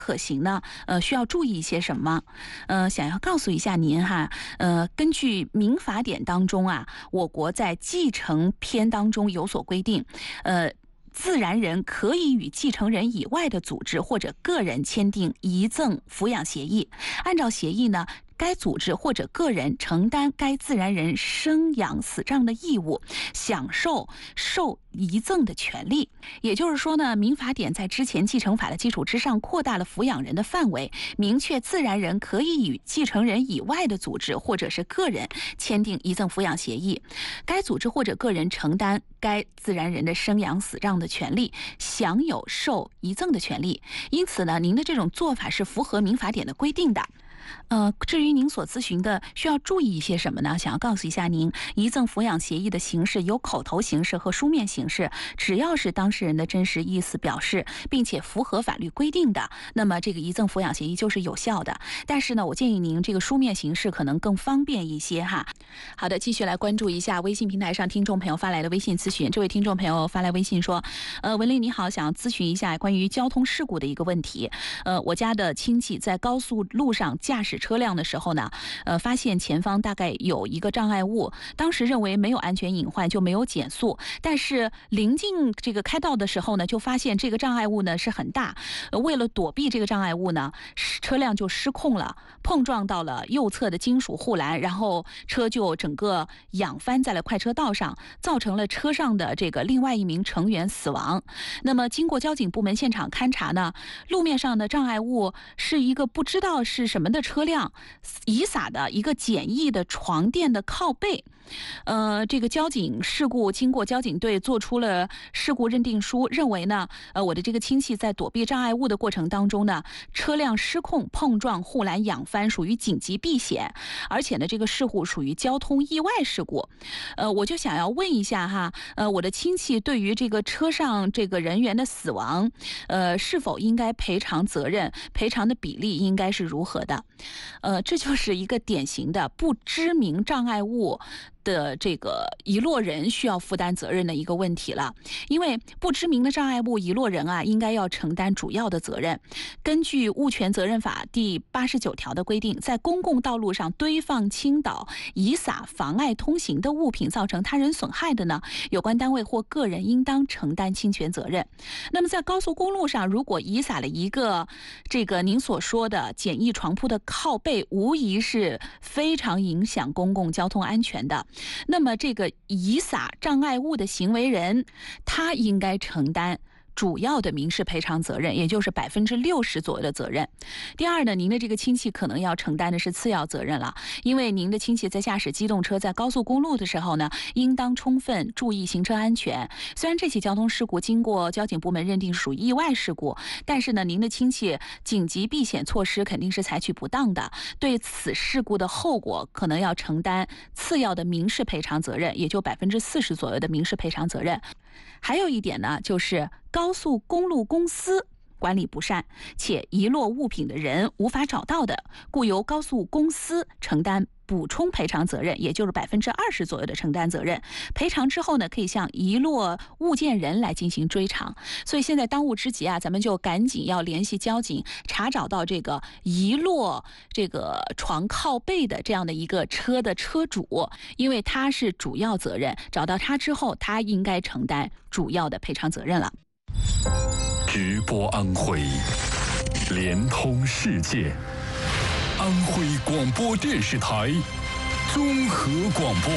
可行呢？需要注意一些什么？想要告诉一下您哈，根据民法典当中啊，我国在继承篇当中有所规定，自然人可以与继承人以外的组织或者个人签订遗赠抚养协议，按照协议呢，该组织或者个人承担该自然人生养死葬的义务，享受受遗赠的权利。也就是说呢，民法典在之前继承法的基础之上，扩大了抚养人的范围，明确自然人可以与继承人以外的组织或者是个人签订遗赠抚养协议，该组织或者个人承担该自然人的生养死葬的权利，享有受遗赠的权利。因此呢，您的这种做法是符合民法典的规定的。至于您所咨询的需要注意一些什么呢？想要告诉一下您，遗赠抚养协议的形式有口头形式和书面形式，只要是当事人的真实意思表示，并且符合法律规定的，那么这个遗赠抚养协议就是有效的。但是呢，我建议您这个书面形式可能更方便一些哈。好的，继续来关注一下微信平台上听众朋友发来的微信咨询。这位听众朋友发来微信说，文丽你好，想要咨询一下关于交通事故的一个问题。我家的亲戚在高速路上驾驶车辆的时候呢，发现前方大概有一个障碍物，当时认为没有安全隐患就没有减速，但是临近这个开道的时候呢，就发现这个障碍物呢是很大，为了躲避这个障碍物呢，车辆就失控了，碰撞到了右侧的金属护栏，然后车就整个仰翻在了快车道上，造成了车上的这个另外一名成员死亡。那么经过交警部门现场勘查呢，路面上的障碍物是一个不知道是什么的车辆遗撒的一个简易的床垫的靠背。这个经过交警队做出了事故认定书，认为呢，我的这个亲戚在躲避障碍物的过程当中呢，车辆失控碰撞护栏仰翻，属于紧急避险，而且呢，这个事故属于交通意外事故。我就想要问一下哈，我的亲戚对于这个车上这个人员的死亡，是否应该赔偿责任？赔偿的比例应该是如何的？这就是一个典型的不知名障碍物的这个遗落人需要负担责任的一个问题了。因为不知名的障碍物遗落人啊，应该要承担主要的责任。根据物权责任法第89条的规定，在公共道路上堆放、倾倒、遗撒妨碍通行的物品造成他人损害的呢，有关单位或个人应当承担侵权责任。那么在高速公路上，如果遗撒了一个这个您所说的简易床铺的靠背，无疑是非常影响公共交通安全的。那么这个遗撒障碍物的行为人，他应该承担主要的民事赔偿责任，也就是60%左右的责任。第二呢，您的这个亲戚可能要承担的是次要责任了，因为您的亲戚在驾驶机动车在高速公路的时候呢，应当充分注意行车安全。虽然这起交通事故经过交警部门认定属于意外事故，但是呢，您的亲戚紧急避险措施肯定是采取不当的，对此事故的后果可能要承担次要的民事赔偿责任，也就40%左右的民事赔偿责任。还有一点呢，就是高速公路公司管理不善，且遗落物品的人无法找到的，故由高速公司承担补充赔偿责任，也就是20%左右的承担责任。赔偿之后呢，可以向遗落物件人来进行追偿。所以现在当务之急啊，咱们就赶紧要联系交警，查找到这个遗落这个床靠背的这样的一个车的车主，因为他是主要责任，找到他之后，他应该承担主要的赔偿责任了。 直播安徽，连通世界。安徽广播电视台综合广播。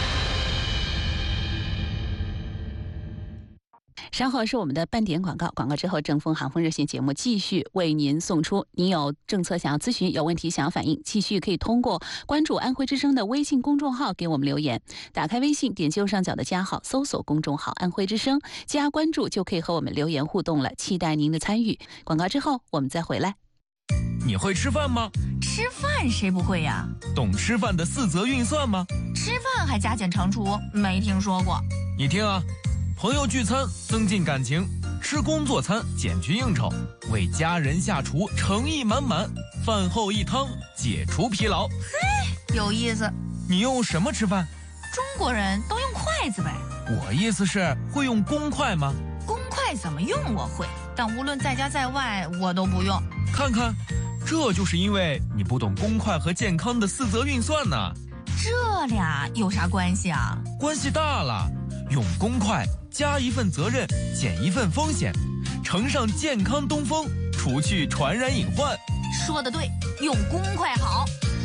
稍后是我们的半点广告，广告之后正风航风热线节目继续为您送出。您有政策想要咨询，有问题想要反映，继续可以通过关注安徽之声的微信公众号给我们留言。打开微信，点击右上角的加号，搜索公众号安徽之声，加关注就可以和我们留言互动了，期待您的参与。广告之后我们再回来。 你会吃饭吗？ 吃饭谁不会呀？ 懂吃饭的4则运算吗？ 吃饭还加减乘除，没听说过。 你听啊，朋友聚餐增进感情，吃工作餐减去应酬，为家人下厨诚意满满，饭后一汤解除疲劳。 嘿，有意思。 你用什么吃饭？ 中国人都用筷子呗。 我意思是会用公筷吗？ 公筷怎么用我会，但无论在家在外我都不用。 看看，这就是因为你不懂公筷和健康的四则运算呢。 这俩有啥关系啊？ 关系大了，用公筷加一份责任，减一份风险，乘上健康东风，除去传染隐患。 说得对，用公筷好。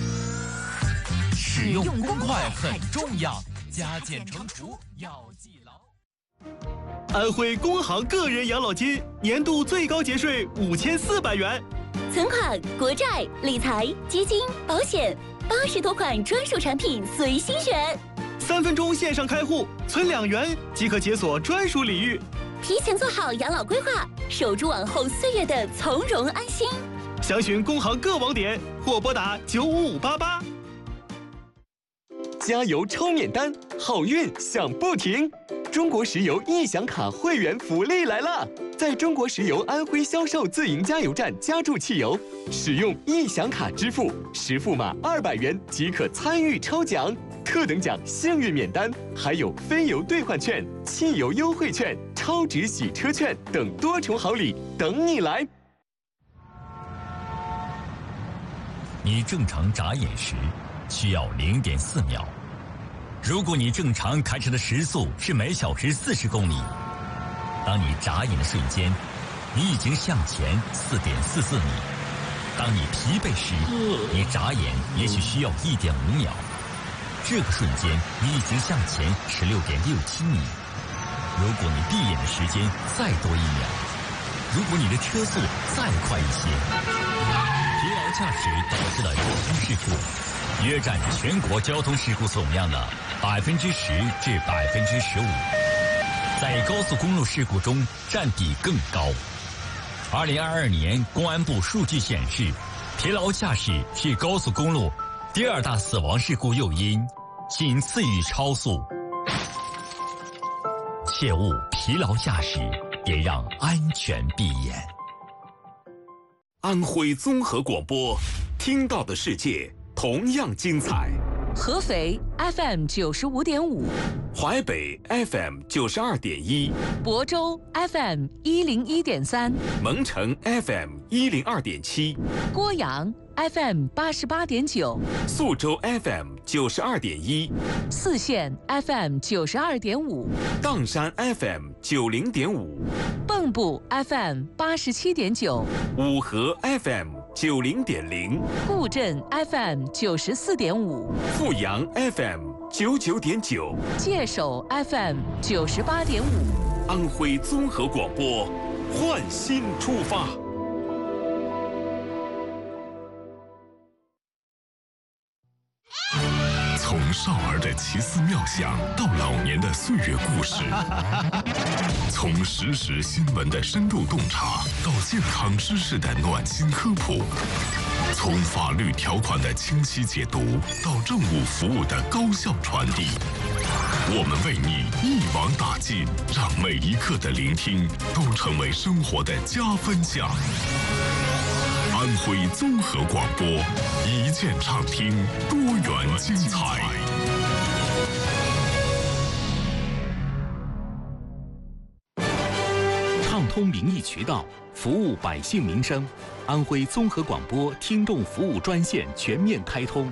使用公筷很重要，加减乘除要记牢。 安徽工行个人养老金年度最高节税5400元， 存款、国债、理财、基金、保险，80多款专属产品随心选。 3分钟线上开户，存2元即可解锁专属礼遇。 提前做好养老规划，守住往后岁月的从容安心。 详询工行各网点或拨打95588。加油抽免单，好运享不停！中国石油一享卡会员福利来了！在中国石油安徽销售自营加油站加注汽油，使用一享卡支付，实付码200元即可参与抽奖，特等奖幸运免单，还有非油兑换券、汽油优惠券、超值洗车券等多重好礼等你来！ 你正常眨眼时需要0.4秒。如果你正常开车的时速是每小时40公里，当你眨眼的瞬间，你已经向前4.44米。当你疲惫时，你眨眼也许需要1.5秒。这个瞬间，你已经向前16.67米。如果你闭眼的时间再多1秒，如果你的车速再快一些，疲劳驾驶导致的交通事故约占全国交通事故总量的10%至15%，在高速公路事故中占比更高。2022年公安部数据显示，疲劳驾驶是高速公路第2大死亡事故诱因，仅次于超速。切勿疲劳驾驶，也让安全闭眼。 安徽综合广播，听到的世界同样精彩。 合肥 FM 95.5， 淮北 FM 92.1， 亳州 FM 101.3， 蒙城 FM 102.7， 郭阳 FM 88.9， 宿州 FM 92.1， 泗县 FM 92.5， 砀山 FM 90.5， 蚌埠 FM 87.9， 五河 FM 90.0， 固镇 FM 94.5， 阜阳 FM 99.9， 界首 FM 98.5。 安徽综合广播，焕新出发。 从少儿的奇思妙想到老年的岁月故事，从实时新闻的深度洞察到健康知识的暖心科普，从法律条款的清晰解读到政务服务的高效传递，我们为你一网打尽，让每一刻的聆听都成为生活的加分项。安徽综合广播，一键畅听，多元精彩。 畅通民意渠道，服务百姓民生。安徽综合广播听众服务专线全面开通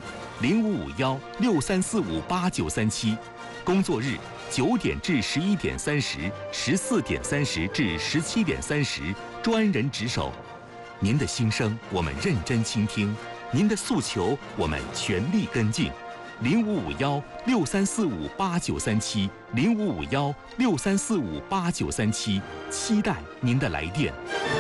，055163458937，工作日9点至11点30、14点30至17点30，专人值守。您的心声我们认真倾听，您的诉求我们全力跟进。055163458937，055163458937，期待您的来电。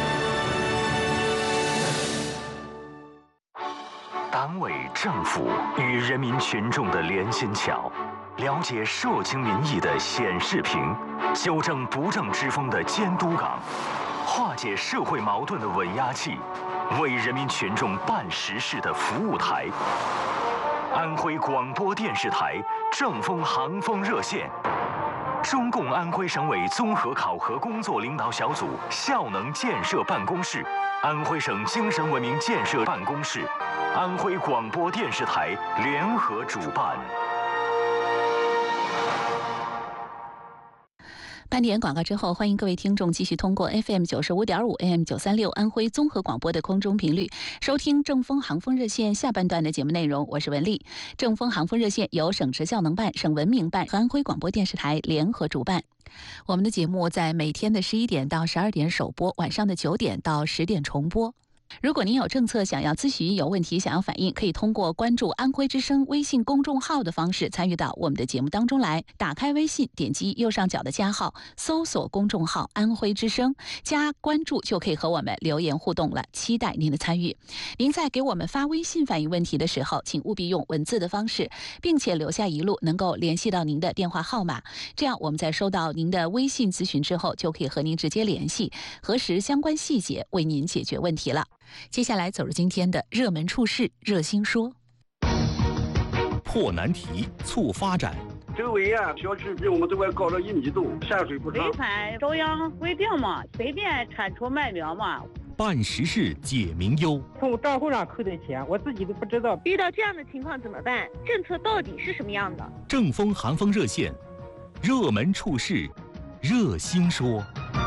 党委政府与人民群众的连心桥，了解社情民意的显示屏，纠正不正之风的监督岗，化解社会矛盾的稳压器，为人民群众办实事的服务台。安徽广播电视台正风航风热线，中共安徽省委综合考核工作领导小组效能建设办公室，安徽省精神文明建设办公室，安徽广播电视台联合主办。 半点广告之后，欢迎各位听众继续通过 FM 95.5 AM 936安徽综合广播的空中频率收听正风航风热线下半段的节目内容。我是文丽。正风航风热线由省职教能办、省文明办和安徽广播电视台联合主办。我们的节目在每天的11点到12点首播，晚上的9点到10点重播。如果您有政策想要咨询、有问题想要反映，可以通过关注安徽之声微信公众号的方式参与到我们的节目当中来。打开微信，点击右上角的加号，搜索公众号安徽之声，加关注就可以和我们留言互动了，期待您的参与。您在给我们发微信反映问题的时候，请务必用文字的方式，并且留下一路能够联系到您的电话号码，这样我们在收到您的微信咨询之后，就可以和您直接联系，核实相关细节，为您解决问题了。接下来走入今天的热门处事热心说， 破难题促发展。 周围小区比我们这块高了1米多，下水不畅。 违反中央规定嘛，随便铲除卖苗嘛。 办实事解民忧。 从账户上扣的钱，我自己都不知道。 遇到这样的情况怎么办？政策到底是什么样的？ 正风寒风热线，热门处事热心说。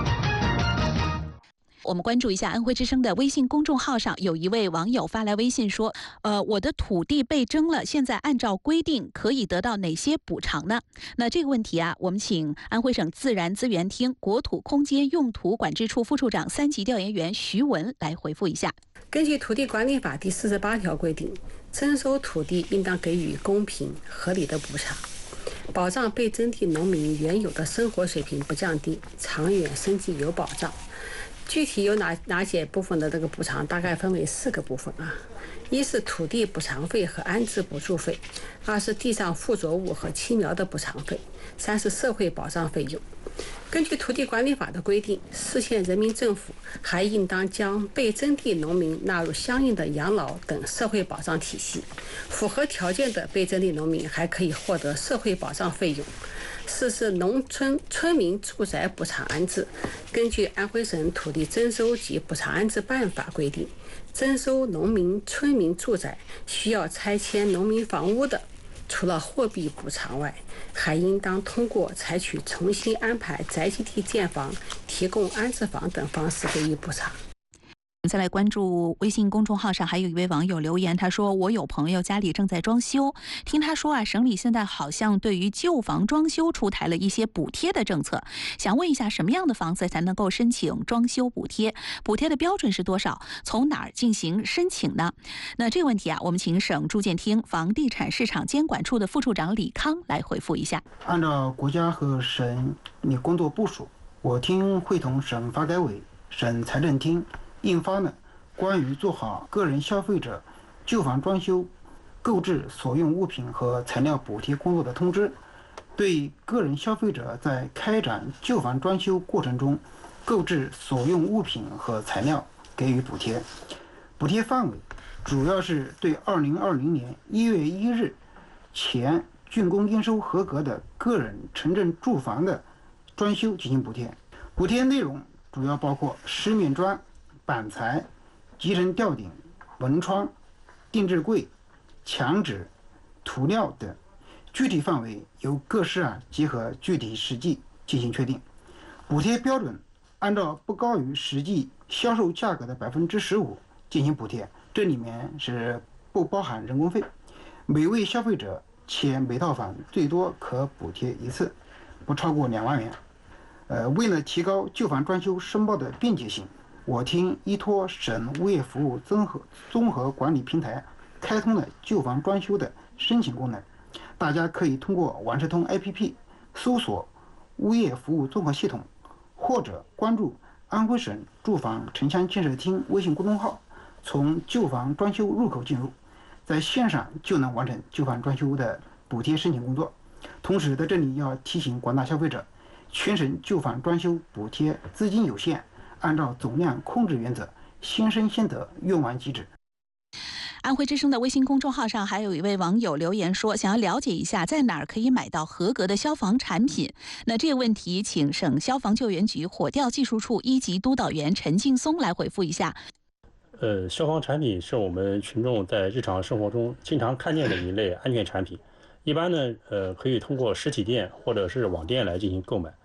我们关注一下安徽之声的微信公众号上，有一位网友发来微信说，我的土地被征了，现在按照规定可以得到哪些补偿呢？那这个问题我们请安徽省自然资源厅国土空间用途管制处副处长3级调研员徐文来回复一下。 根据土地管理法第48条规定，征收土地应当给予公平合理的补偿，保障被征地农民原有的生活水平不降低，长远生计有保障。具体有哪些部分的这个补偿，大概分为4个部分一是土地补偿费和安置补助费，2是地上附着物和青苗的补偿费，3是社会保障费用。根据土地管理法的规定，市县人民政府还应当将被征地农民纳入相应的养老等社会保障体系，符合条件的被征地农民还可以获得社会保障费用。4是农村村民住宅补偿安置。根据安徽省土地征收及补偿安置办法规定，征收农民村民住宅需要拆迁农民房屋的，除了货币补偿外，还应当通过采取重新安排宅基地建房、提供安置房等方式给予补偿。 再来关注微信公众号上，还有一位网友留言，他说，我有朋友家里正在装修，听他说省里现在好像对于旧房装修出台了一些补贴的政策，想问一下什么样的房子才能够申请装修补贴，补贴的标准是多少，从哪儿进行申请呢？那这个问题我们请省住建厅房地产市场监管处的副处长李康来回复一下。 按照国家和省里工作部署，我厅会同省发改委、省财政厅印发了关于做好个人消费者旧房装修购置所用物品和材料补贴工作的通知，对个人消费者在开展旧房装修过程中购置所用物品和材料给予补贴。补贴范围主要是对2020年1月1日前竣工应收合格的个人城镇住房的装修进行补贴。补贴内容主要包括石面砖、板材、集成吊顶、文窗、定制柜、墙纸、涂料等，具体范围由各市结合具体实际进行确定。补贴标准按照不高于实际销售价格的15%进行补贴，这里面是不包含人工费。每位消费者且每套房最多可补贴1次，不超过2万元。为了提高旧房装修申报的便捷性，我厅依托省物业服务综合管理平台开通了旧房装修的申请功能，大家可以通过网社通 APP 搜索物业服务综合系统，或者关注安徽省住房城乡建设厅微信公众号，从旧房装修入口进入，在线上就能完成旧房装修的补贴申请工作。同时在这里要提醒广大消费者，全省旧房装修补贴资金有限，按照总量控制原则，先申先得，用完即止。 安徽之声的微信公众号上还有一位网友留言说，想要了解一下在哪儿可以买到合格的消防产品。那这个问题请省消防救援局火调技术处1级督导员陈劲松来回复一下。 消防产品是我们群众在日常生活中经常看见的一类安全产品，一般呢可以通过实体店或者是网店来进行购买。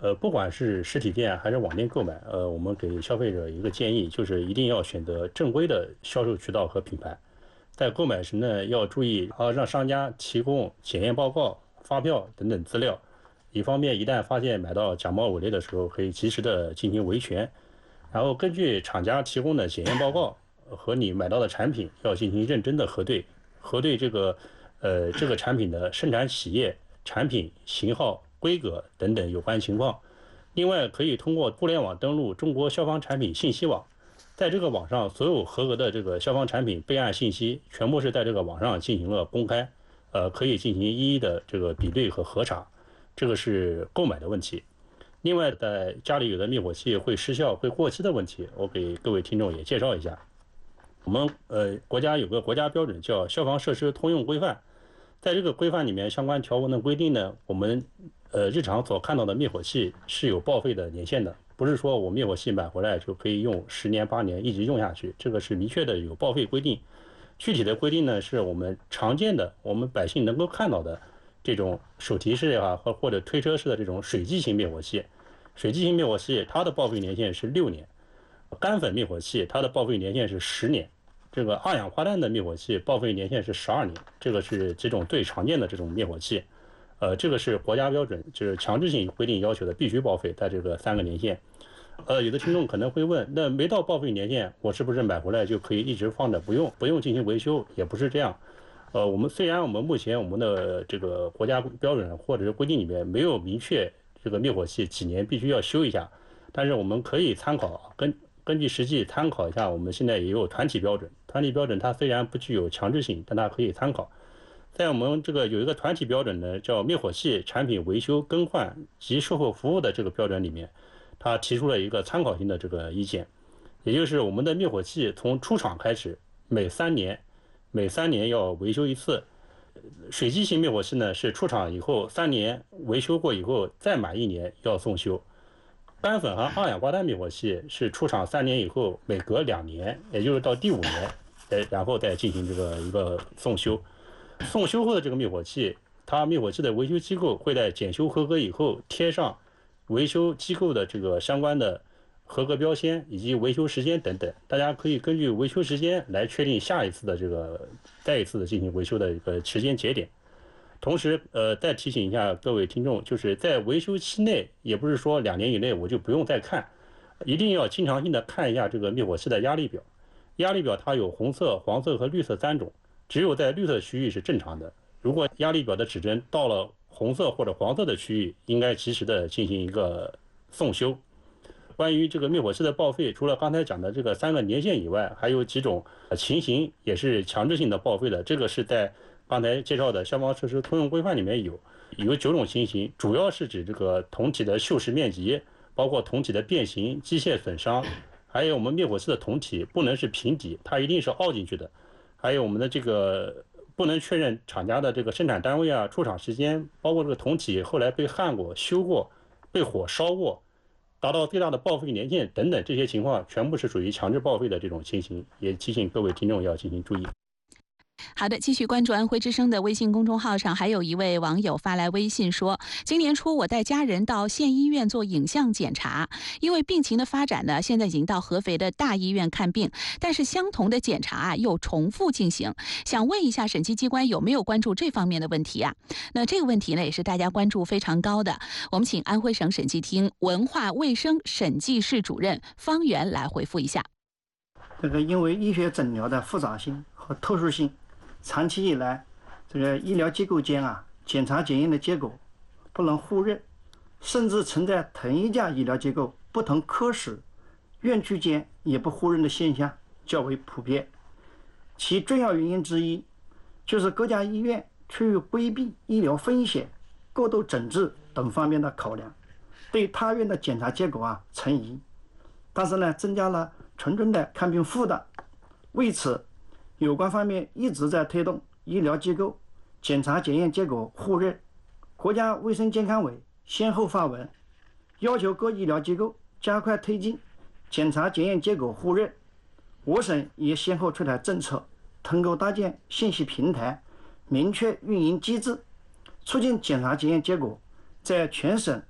不管是实体店还是网店购买，我们给消费者一个建议，就是一定要选择正规的销售渠道和品牌。在购买时呢，要注意让商家提供检验报告、发票等等资料，以方便一旦发现买到假冒伪劣的时候，可以及时的进行维权。然后根据厂家提供的检验报告和你买到的产品要进行认真的核对这个产品的生产企业、产品型号、规格等等有关情况。另外，可以通过互联网登录中国消防产品信息网，在这个网上所有合格的这个消防产品备案信息全部是在这个网上进行了公开，可以进行一一的这个比对和核查。这个是购买的问题。另外，在家里有的灭火器会失效、会过期的问题，我给各位听众也介绍一下。我们国家有个国家标准叫《消防设施通用规范》，在这个规范里面相关条文的规定呢，我们日常所看到的灭火器是有报废的年限的，不是说我灭火器买回来就可以用10年8年一直用下去，这个是明确的有报废规定。具体的规定呢，是我们常见的我们百姓能够看到的这种手提式或者推车式的这种水基型灭火器。水基型灭火器它的报废年限是6年，干粉灭火器它的报废年限是10年，这个二氧化碳的灭火器报废年限是12年。这个是几种最常见的这种灭火器。这个是国家标准，就是强制性规定要求的，必须报废在这个3个年限。有的听众可能会问，那没到报废年限，我是不是买回来就可以一直放着不用进行维修？也不是这样。虽然我们目前我们的这个国家标准或者是规定里面没有明确这个灭火器几年必须要修一下，但是我们可以参考根据实际参考一下，我们现在也有团体标准。团体标准它虽然不具有强制性，但它可以参考。在我们这个有一个团体标准呢，叫灭火器产品维修更换及售后服务的这个标准里面，它提出了一个参考性的这个意见，也就是我们的灭火器从出厂开始每3年要维修一次。水基型灭火器呢是出厂以后3年维修过以后再满1年要送修。干粉和二氧化碳灭火器是出厂3年以后每隔2年，也就是到第5年，然后再进行这个一个送修。送修后的这个灭火器，它灭火器的维修机构会在检修合格以后贴上维修机构的这个相关的合格标签以及维修时间等等，大家可以根据维修时间来确定下一次的这个再一次的进行维修的一个时间节点。同时再提醒一下各位听众，就是在维修期内，也不是说2年以内我就不用再看，一定要经常性的看一下这个灭火器的压力表。压力表它有红色、黄色和绿色3种，只有在绿色区域是正常的。如果压力表的指针到了红色或者黄色的区域，应该及时的进行一个送修。关于这个灭火器的报废，除了刚才讲的这个3个年限以外，还有几种情形也是强制性的报废的。这个是在刚才介绍的消防设施通用规范里面有9种情形，主要是指这个铜体的锈蚀面积，包括铜体的变形、机械损伤，还有我们灭火器的铜体不能是平底，它一定是凹进去的，还有我们的这个不能确认厂家的这个生产单位啊、出厂时间，包括这个铜体后来被焊过、修过、被火烧过，达到最大的报废年限等等，这些情况全部是属于强制报废的这种情形，也提醒各位听众要进行注意。 好的，继续关注安徽之声的微信公众号上，还有一位网友发来微信说，今年初我带家人到县医院做影像检查，因为病情的发展呢，现在已经到合肥的大医院看病，但是相同的检查又重复进行，想问一下审计机关有没有关注这方面的问题啊？那这个问题呢，也是大家关注非常高的，我们请安徽省审计厅文化卫生审计室主任方源来回复一下。 这个因为医学诊疗的复杂性和特殊性，长期以来，这个医疗机构间检查检验的结果不能互认，甚至存在同一家医疗机构不同科室、院区间也不互认的现象较为普遍。其重要原因之一就是各家医院出于规避医疗风险、过度诊治等方面的考量，对他院的检查结果存疑，但是呢，增加了群众的看病负担。为此，有关方面一直在推动医疗机构检查检验结果互认。国家卫生健康委先后发文，要求各医疗机构加快推进检查检验结果互认。我省也先后出台政策，通过搭建信息平台，明确运营机制，促进检查检验结果在全省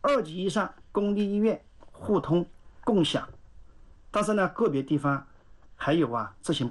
2级以上公立医院互通共享，但是呢，个别地方还有执行不